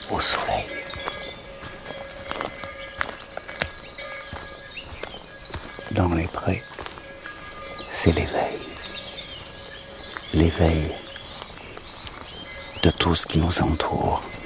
au soleil. Dans les prés, c'est l'éveil. L'éveil de tout ce qui nous entoure.